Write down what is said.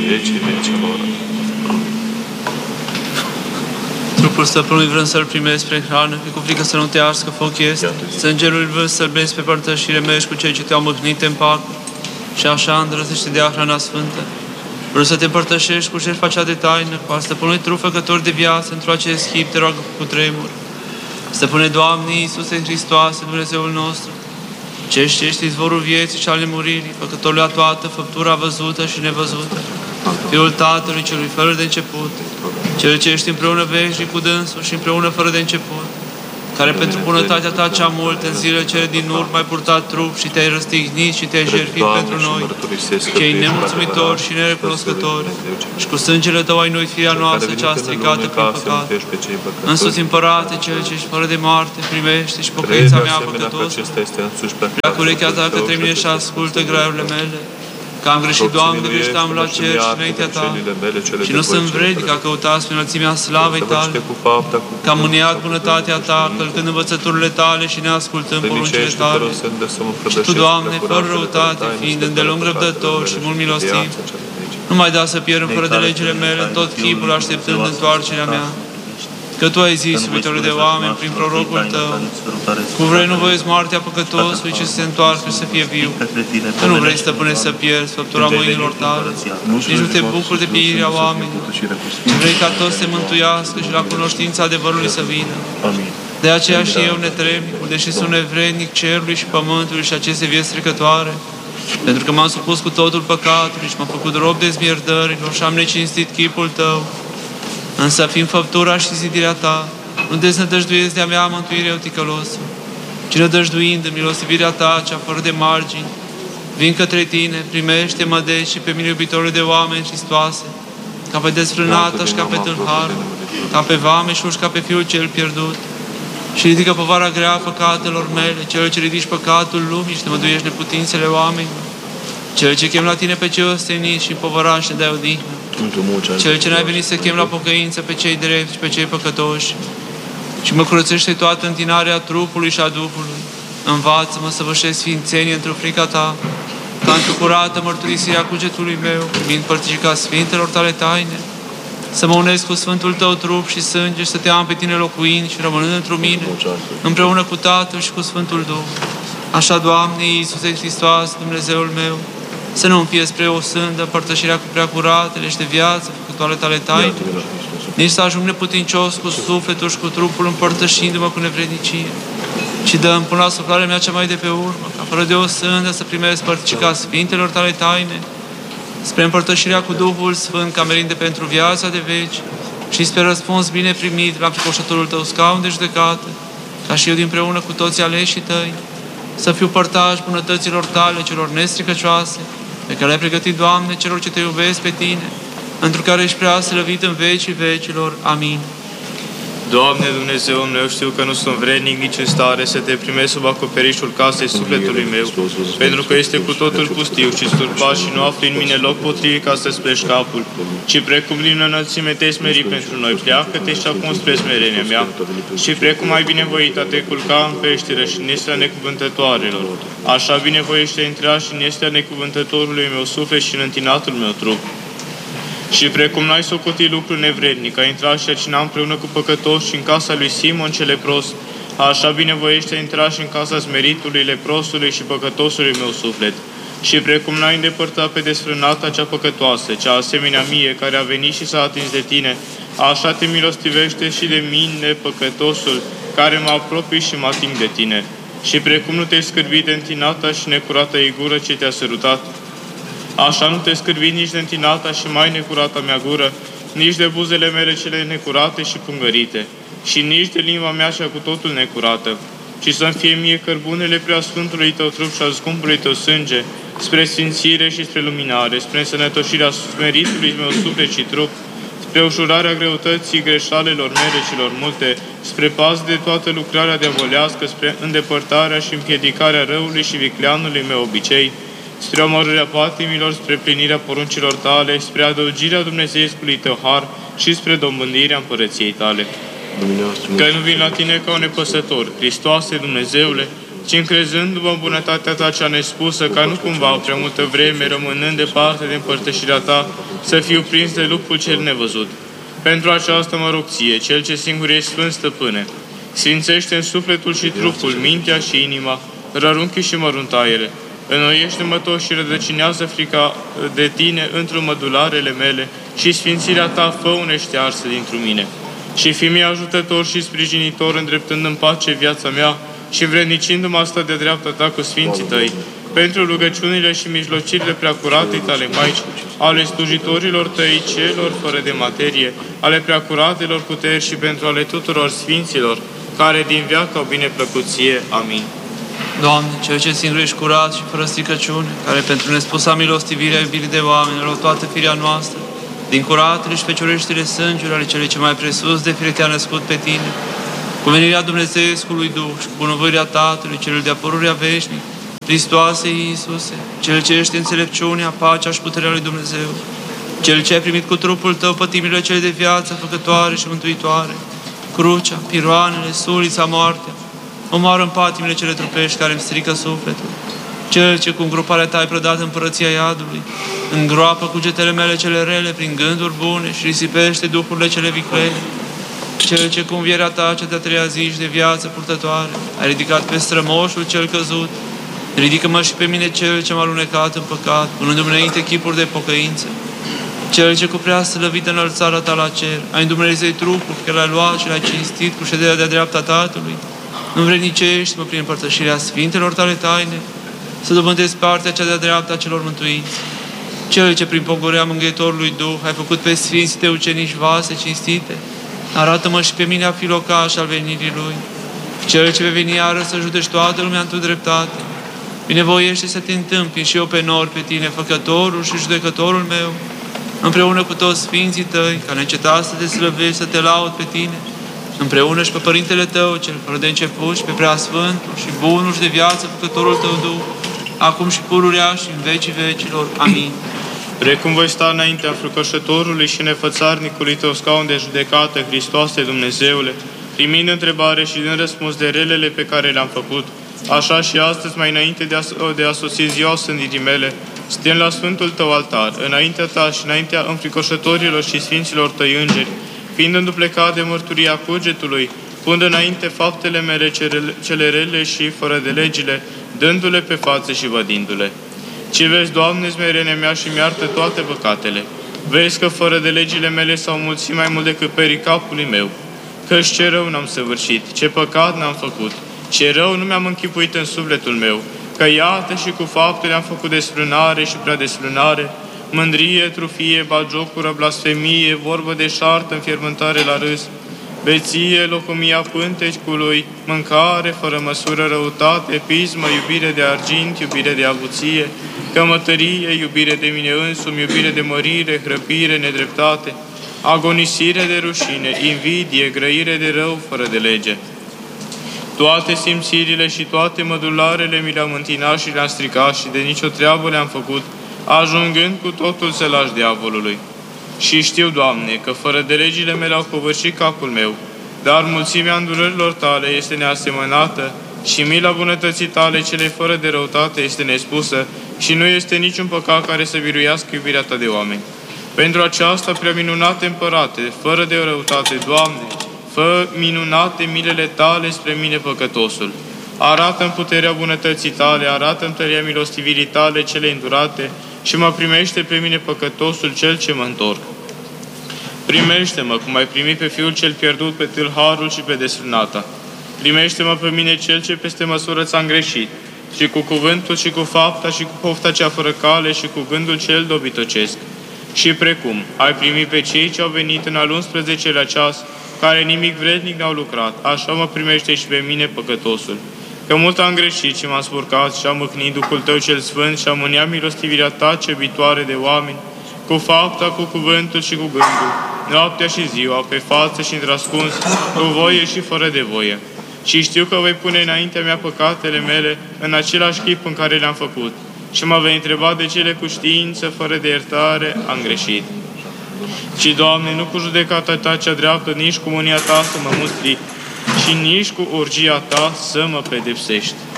vecii vecilor. Trupul stăpânului vrând să-l primesc spre hrană, că cu frică să nu te arzi, că foc este. Sângerul vrând să-l beți pe părtășire, mergi cu cei ce te-au mâhnit în pac. Și așa îndrăznește de hrana sfântă. Vrând să te împărtășești cu jertfa cea de taină, cu al stăpânului trup făcător de viață, într-o acest chip te roagă cu tremur. Stăpâne, Doamne Iisuse Hristoase, Dumnezeul nostru, ce ești izvorul vieții și al nemuririi, făcătorul a toată făptura văzută și nevăzută, Fiul Tatălui celui fără de început, Cel ce ești împreună veșnic cu dânsul și împreună fără de început, care pentru bunătatea ta cea multă în zilele cele din urmă ai purtat trup și te-ai răstignit și te-ai jertfit pentru noi, cei nemulțumitori și nerecunoscători, și cu sângele tău ai nuit firea noastră cea stricată prin păcat. Însuți, Împărate, Cel ce ești fără de moarte, primește și pocăința mea păcătoasă. Prea cu urechea ta către mine și ascultă graiurile mele. Că am greșit, Doamne, greșit am la cer și înaintea Ta, și nu sunt vrednic a căutați pe înălțimea slavei Tale, că am mâniat bunătatea Ta, călcând învățăturile Tale și neascultând poruncile Tale. Și Tu, Doamne, fără răutate, fiind îndelung răbdător și mult milostiv, nu mai da să pierd fără de legile mele în tot chipul, așteptând întoarcerea mea. Că Tu ai zis, iubitorul de oameni, prin prorocul Tău, cu vrei nu voiesc moartea păcătosului, ce să se întoarcă și să fie viu. Că nu vrei, Stăpâne, să pierzi făptura mâinilor Tale, nici nu te bucuri de pieirea oamenilor, ci vrei ca toți să se mântuiască și la cunoștința adevărului să vină. De aceea și eu, netrebnicul, deși sunt nevrednic cerului și pământului și aceste vieți trecătoare, pentru că m-am supus cu totul păcatului și m-am făcut rob de zmierdărilor și am necinstit chipul Tău, însă, fiind făptura și zidirea Ta, nu deznădăjduiesc de-a mea mântuire, eu ticălosul, ci nădăjduind în milostivirea Ta, cea fără de margini, vin către Tine, primește-mă deci și pe mine, iubitorul de oameni Hristoase, ca pe desfrânată și ca pe tâlhar, ca pe vameșul și ca pe fiul cel pierdut, și ridică povara grea a păcatelor mele, Cel ce ridici păcatul lumii și tămăduiești neputințele oamenilor, Cel ce chem la Tine pe cei osteniți și împovărași și dai odihnă, Cel ce n-ai venit să chem la pocăință pe cei drepți și pe cei păcătoși, și mă curățește toată întinarea trupului și a Duhului. Învață-mă să vășesc sfințenie într-o frica Ta, ca într-o curată mărturisirea cugetului meu, primind părticica Sfintelor Tale taine, să mă unesc cu Sfântul Tău trup și sânge și să Te am pe Tine locuind și rămânând într-o mine, împreună cu Tatăl și cu Sfântul Duh. Așa, Doamne Iisuse Hristoase, Dumnezeul meu, să nu-mi fie spre o sândă părtășirea cu preacuratele și de viață făcătoare Tale taine, nici să ajung neputincios cu sufletul și cu trupul împărtășindu-mă cu nevrednicie, ci dă-mi până la suflarea mea cea mai de pe urmă, ca fără de o sândă să primesc părticica Sfintelor Tale taine, spre împărtășirea cu Duhul Sfânt, ca merinde pentru viața de veci, și spre răspuns bine primit la fricoșătorul Tău scaun de judecată, ca și eu dinpreună cu toți aleșii Tăi, să fiu părtaș bunătăților Tale, celor nestricăcioase, pe care le-ai pregătit, Doamne, celor ce Te iubesc pe Tine, pentru care ești prea slăvit în vecii vecilor. Amin. Doamne, Dumnezeul meu, știu că nu sunt vrednic nici în stare să Te primesc sub acoperișul casei sufletului meu, pentru că este cu totul pustiu și sturbat și nu afli în mine loc potrivit ca să-ți pleci capul, ci precum din înălțime Te-ai smerit pentru noi, pleacă-te și acum spre smerenia mea, și precum ai binevoit a Te culca în peșteră și în estea necuvântătoarelor, așa binevoiește intra și în estea necuvântătorului meu suflet și în întinatul meu trup. Și precum n-ai socotit lucru nevrednic, a intrat și a cina împreună cu păcătoși și în casa lui Simon cel lepros, așa binevoiește a intrat și în casa smeritului, leprosului și păcătosului meu suflet. Și precum n-ai îndepărtat pe desfrânata cea păcătoasă, cea asemenea mie, care a venit și s-a atins de Tine, așa Te milostivește și de mine, păcătosul, care mă apropii și mă ating de Tine. Și precum nu Te-ai scârbit de întinata și necurată ei gură ce Te-a sărutat, așa nu Te scârbi nici de întinata și mai necurata mea gură, nici de buzele mele cele necurate și pungărite, și nici de limba mea cea cu totul necurată, ci să-mi fie mie cărbunele preasfântului Tău trup și al scumpului Tău sânge, spre sfințire și spre luminare, spre însănătoșirea smeritului meu suflet și trup, spre ușurarea greutății greșalelor mele celor multe, spre paz de toată lucrarea diavolească, spre îndepărtarea și împiedicarea răului și vicleanului meu obicei, spre omorârea patimilor, spre plinirea poruncilor Tale, spre adăugirea Dumnezeescului Tău har și spre dobândirea împărăției Tale. Că nu vin la Tine ca un nepăsător, Hristoase, Dumnezeule, ci încrezându-mă în bunătatea Ta cea nespusă, ca nu cumva o prea multă vreme, rămânând departe de împărtășirea Ta, să fiu prins de lucrul cel nevăzut. Pentru aceasta mă rog Ție, Cel ce singur ești Sfânt Stăpâne, sfințește în sufletul și trupul, mintea și inima, rărunchii și măruntaiele. Înnoiește-mă tot și rădăcinează frica de Tine într-o mădularele mele și sfințirea Ta fă unește arsă dintr-un mine. Și fi mie ajutător și sprijinitor, îndreptând în pace viața mea și învrednicindu-mă asta de dreapta Ta cu sfinții Tăi, pentru rugăciunile și mijlocirile preacuratei Tale Maici, ale slujitorilor Tăi, celor fără de materie, ale preacuratelor puteri și pentru ale tuturor sfinților, care din veac au bine plăcut Ție. Amin. Doamne, Cel ce singur ești curat și fără stricăciune, care pentru nespusa milostivire a iubirii de oamenilor toată firea noastră, din curatele și fecioreștile sângeri ale celei ce mai presus de fire te-a născut pe Tine, cu venirea Dumnezeescului Duh și cu bunăvoirea Tatălui, Celui de-a pururea veșnic, Hristoase Iisuse, Cel ce ești înțelepciunea, pacea și puterea lui Dumnezeu, Cel ce ai primit cu trupul Tău pătimile cele de viață făcătoare și mântuitoare, crucea, piroanele, sulița, moartea, omoară în patimile cele trupești care îmi strică sufletul, Cel ce cu îngroparea Ta ai prădat împărăția iadului, îngroapă cugetele mele cele rele prin gânduri bune și risipește duhurile cele viclene, Cel ce cu învierea Ta cea de-a treia zi și de viață purtătoare ai ridicat pe strămoșul cel căzut, ridică-mă și pe mine Cel ce m-a alunecat în păcat, punându-mi înainte chipuri de pocăință, Cel ce cu prea slăvită înălțarea Ta la cer, ai îndumerizei trupul pe care l-ai luat și l-ai cinstit cu șederea de-a dreapta Tatălui, învrednicești-mă prin împărtășirea sfintelor Tale taine, să dobândesc partea cea de-a dreapta celor mântuiți. Cel ce prin pogorea Mângâietorului Duh ai făcut pe sfinții Tăi ucenici vase cinstite, arată-mă și pe mine a fi locaș al venirii Lui. Cel ce vei veni iară să judești toată lumea într-o dreptate, binevoiește să Te întâmpini și eu pe nori pe Tine, Făcătorul și Judecătorul meu, împreună cu toți sfinții Tăi, ca neîncetat să Te slăvești, să Te laud pe Tine, împreună și pe Părintele Tău, cel fără de început, și pe Preasfântul și bunul și de viață Făcătorul Tău Duh, acum și pururea și în vecii vecilor. Amin. Precum voi sta înaintea Frucășătorului și nefățarnicului Tău scaun de judecată, Hristoase Dumnezeule, primind întrebare și din răspuns de relele pe care le-am făcut, așa și astăzi, mai înainte de a sosi ziua sândirii mele, stăm la Sfântul Tău altar, înaintea Ta și înaintea înfricoșătorilor și sfinților Tăi îngeri, fiind înduplecat de mărturia cugetului, pun înainte faptele mele cele rele și fără de legile, dându-le pe față și vădindu-le. Ci vezi, Doamne, smerenia mea și mi-artă toate păcatele. Vezi că fără de legile mele s-au mulțit mai mult decât perii capului meu. Căci ce rău n-am săvârșit, ce păcat n-am făcut, ce rău nu mi-am închipuit în sufletul meu, că iată și cu faptele am făcut desfrânare și prea desfrânare, mândrie, trufie, bagiocură, blasfemie, vorbă de șartă, înfierbântare la râs, beție, locomia pântecului, mâncare fără măsură, răutate, pismă, iubire de argint, iubire de avuție, cămătărie, iubire de mine însumi, iubire de mărire, hrăpire, nedreptate, agonisire de rușine, invidie, grăire de rău fără de lege. Toate simțirile și toate mădularele mi le-am întinat și le-am stricat și de nicio treabă le-am făcut, ajungând cu totul să lași diavolului. Și știu, Doamne, că fără de legile mele au covârșit capul meu, dar mulțimea îndurărilor Tale este neasemănată și mila bunătății Tale cele fără de răutate este nespusă și nu este niciun păcat care să biruiască iubirea Ta de oameni. Pentru aceasta, prea minunate Împărate, fără de răutate, Doamne, fă minunate milele Tale spre mine păcătosul. Arată-mi puterea bunătății Tale, arată-mi tăria milostivirii Tale cele îndurate și mă primește pe mine păcătosul cel ce mă întorc. Primește-mă cum ai primit pe Fiul cel pierdut, pe tâlharul și pe desfrânata. Primește-mă pe mine cel ce peste măsură ți-am greșit, și cu cuvântul și cu fapta și cu pofta cea fără cale și cu gândul cel dobitocesc. Și precum ai primit pe cei ce au venit în al 11-lea ceas, care nimic vrednic n-au lucrat, așa mă primește și pe mine păcătosul. Că mult am greșit și m-am spurcat și am mâhnit Duhul Tău cel Sfânt și am mâniat milostivirea Ta ce iubitoare de oameni, cu fapta, cu cuvântul și cu gândul, noaptea și ziua, pe față și întrascuns, cu voie și fără de voie. Și știu că voi pune înaintea mea păcatele mele în același chip în care le-am făcut și mă vei întreba de cele cu știință, fără de iertare, am greșit. Ci, Doamne, nu cu judecata Ta cea dreaptă, nici cu mânia Ta să mă mustri și nici cu urgia Ta să mă pedepsești.